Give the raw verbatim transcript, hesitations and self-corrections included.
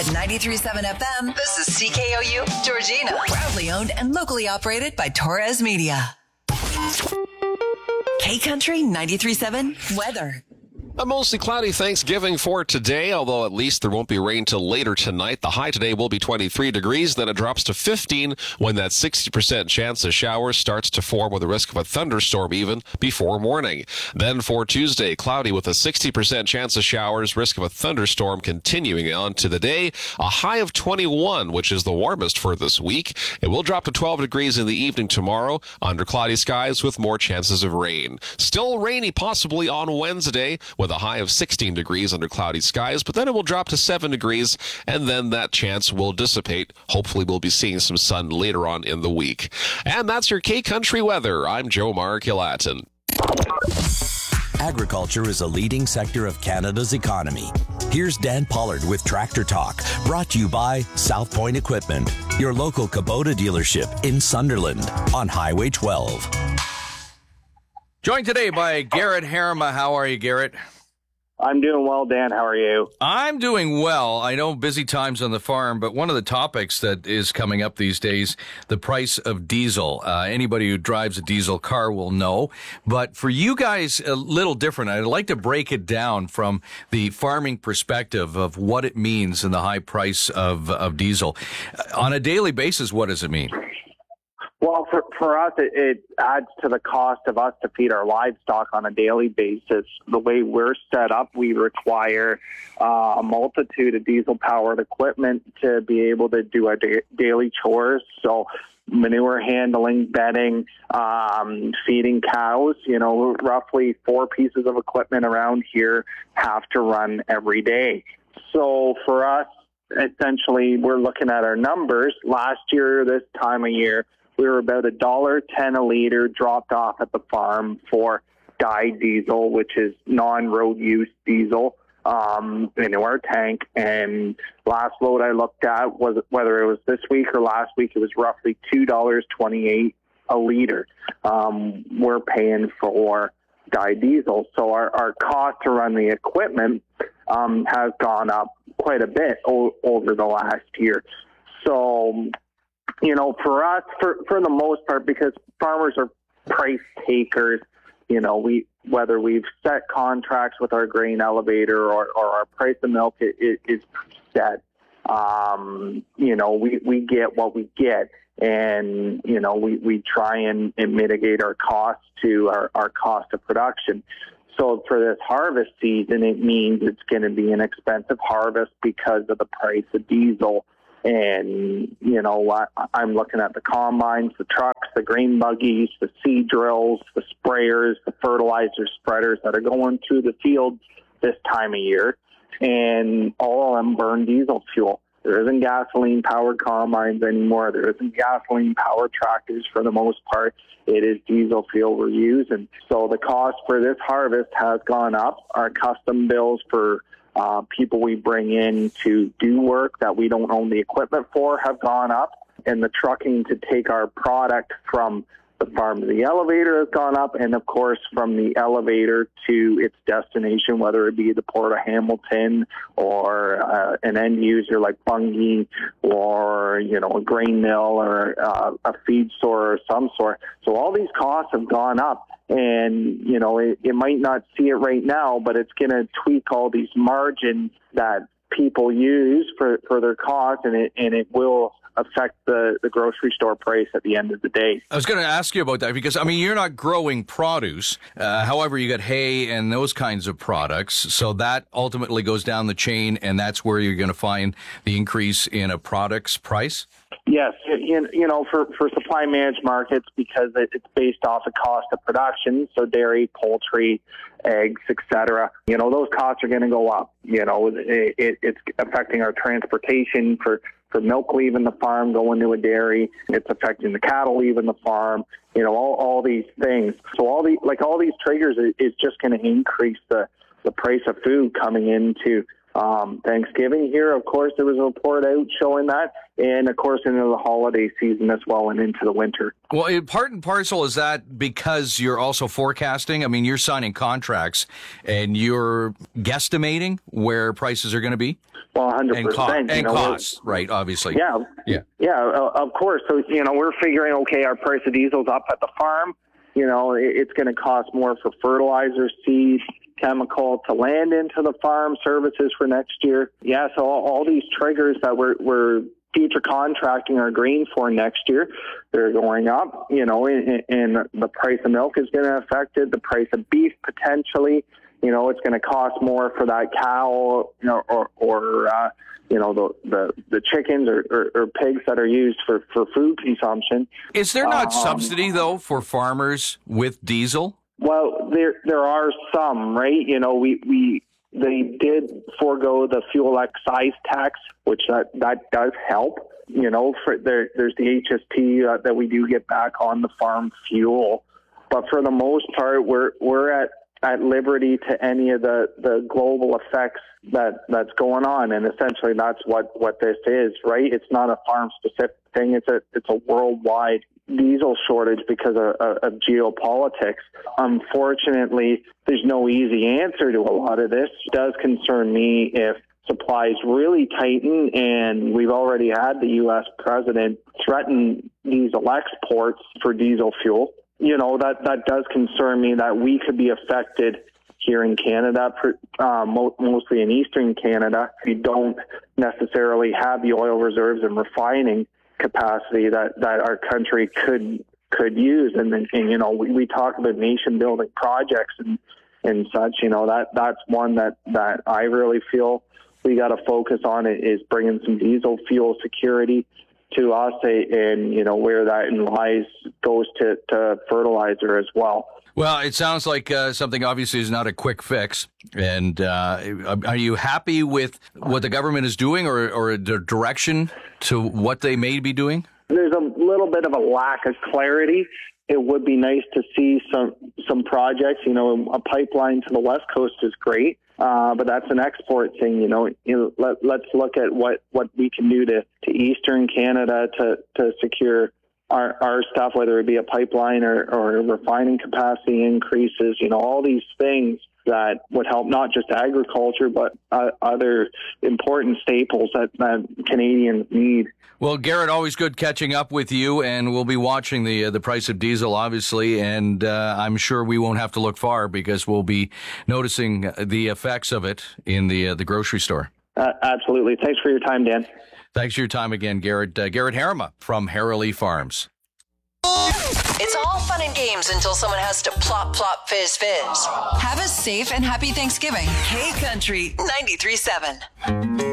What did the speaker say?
At ninety-three point seven F M, this is C K O U, Georgina. Proudly owned and locally operated by Torres Media. K-Country ninety-three point seven weather. A mostly cloudy Thanksgiving for today, although at least there won't be rain till later tonight. The high today will be twenty-three degrees, then it drops to fifteen when that sixty percent chance of showers starts to form with a risk of a thunderstorm even before morning. Then for Tuesday, cloudy with a sixty percent chance of showers, risk of a thunderstorm continuing on to the day. A high of twenty-one, which is the warmest for this week. It will drop to twelve degrees in the evening tomorrow under cloudy skies with more chances of rain. Still rainy possibly on Wednesday, with a high of sixteen degrees under cloudy skies, but then it will drop to seven degrees, and then that chance will dissipate. Hopefully we'll be seeing some sun later on in the week. And that's your K-Country weather. I'm Joe Markilatin. Agriculture is a leading sector of Canada's economy. Here's Dan Pollard with Tractor Talk, brought to you by South Point Equipment, your local Kubota dealership in Sunderland on Highway twelve. Joined today by Garrett Harima. How are you, Garrett? I'm doing well, Dan. How are you? I'm doing well. I know busy times on the farm, but one of the topics that is coming up these days, the price of diesel. Uh, anybody who drives a diesel car will know. But for you guys, a little different. I'd like to break it down from the farming perspective of what it means in the high price of, of diesel. On a daily basis, what does it mean? Well, for, for us, it, it adds to the cost of us to feed our livestock on a daily basis. The way we're set up, we require uh, a multitude of diesel-powered equipment to be able to do our da- daily chores. So manure handling, bedding, um, feeding cows, you know, roughly four pieces of equipment around here have to run every day. So for us, essentially, we're looking at our numbers. Last year, this time of year, we were about a dollar ten a liter dropped off at the farm for dyed diesel, which is non-road use diesel, um, into our tank. And last load I looked at was whether it was this week or last week, it was roughly two dollars and twenty-eight cents a liter. Um, we're paying for dyed diesel, so our, our cost to run the equipment um, has gone up quite a bit o- over the last year. So, you know, for us, for, for the most part, because farmers are price takers, you know, we whether we've set contracts with our grain elevator or, or our price of milk is, is set, um, you know, we, we get what we get. And, you know, we, we try and, and mitigate our costs to our, our cost of production. So for this harvest season, it means it's going to be an expensive harvest because of the price of diesel. And, you know, I, I'm looking at the combines, the trucks, the grain buggies, the seed drills, the sprayers, the fertilizer spreaders that are going through the fields this time of year. And all of them burn diesel fuel. There isn't gasoline-powered combines anymore. There isn't gasoline-powered tractors for the most part. It is diesel fuel we're using. So the cost for this harvest has gone up. Our custom bills for Uh, people we bring in to do work that we don't own the equipment for have gone up, and the trucking to take our product from the farm to the elevator has gone up, and of course from the elevator to its destination, whether it be the Port of Hamilton or uh, an end user like Bunge or, you know, a grain mill or uh, a feed store or some sort. So all these costs have gone up. And, you know, it, it might not see it right now, but it's going to tweak all these margins that people use for, for their costs, and it and it will affect the, the grocery store price at the end of the day. I was going to ask you about that because, I mean, you're not growing produce. Uh, however, you got hay and those kinds of products. So that ultimately goes down the chain, and that's where you're going to find the increase in a product's price? Yes, you, you know, for, for supply managed markets, because it, it's based off of cost of production, so dairy, poultry, eggs, et cetera. You know, those costs are going to go up. You know, it, it, it's affecting our transportation for, for milk leaving the farm, going to a dairy. It's affecting the cattle leaving the farm. You know, all, all these things. So all the like all these triggers is, is just going to increase the, the price of food coming into um, Thanksgiving here. Of course, there was a report out showing that, and of course into the holiday season as well and into the winter. Well, it- part and parcel, is that because you're also forecasting? I mean, you're signing contracts and you're guesstimating where prices are going to be? Well, one hundred percent. And, co- and you know, costs, right, obviously. Yeah. Yeah. Yeah, uh, of course. So, you know, we're figuring, okay, our price of diesel's up at the farm. You know, it, it's going to cost more for fertilizer, seed, chemical to land into the farm, services for next year. Yeah, so all, all these triggers that we're, we're future contracting our grain for next year, they're going up, you know, and, and the price of milk is going to affect it, the price of beef potentially. You know, it's going to cost more for that cow, you know, or, or uh, you know, the, the, the chickens or, or, or pigs that are used for, for food consumption. Is there not Um, subsidy, though, for farmers with diesel? Well, there there are some, right? You know, we, we they did forego the fuel excise tax, which that, that does help. You know, for there there's the H S T uh, that we do get back on the farm fuel, but for the most part, we're we're at at liberty to any of the, the global effects that, that's going on. And essentially that's what, what this is, right? It's not a farm specific thing. It's a, it's a worldwide diesel shortage because of, of, of geopolitics. Unfortunately, there's no easy answer to a lot of this. It does concern me if supplies really tighten, and we've already had the U S president threaten diesel exports for diesel fuel. You know, that, that does concern me that we could be affected here in Canada, uh, mo- mostly in Eastern Canada. We don't necessarily have the oil reserves and refining capacity that, that our country could could use. And, and you know, we, we talk about nation-building projects and, and such. You know, that that's one that, that I really feel we got to focus on is bringing some diesel fuel security to us, and, you know, where that lies goes to, to fertilizer as well. Well, it sounds like uh, something obviously is not a quick fix. And uh, are you happy with what the government is doing, or, or the direction to what they may be doing? There's a little bit of a lack of clarity. It would be nice to see some some projects. You know, a pipeline to the West Coast is great, uh, but that's an export thing. You know, you know let, let's look at what, what we can do to, to Eastern Canada to, to secure our, our stuff, whether it be a pipeline or, or refining capacity increases. You know, all these things that would help not just agriculture, but uh, other important staples that, that Canadians need. Well, Garrett, always good catching up with you, and we'll be watching the uh, the price of diesel, obviously, and uh, I'm sure we won't have to look far because we'll be noticing the effects of it in the uh, the grocery store. Uh, absolutely. Thanks for your time, Dan. Thanks for your time again, Garrett. Uh, Garrett Harima from Harreley Farms. It's all fun and games until someone has to plop, plop, fizz, fizz. Have a safe and happy Thanksgiving. K Country ninety-three point seven.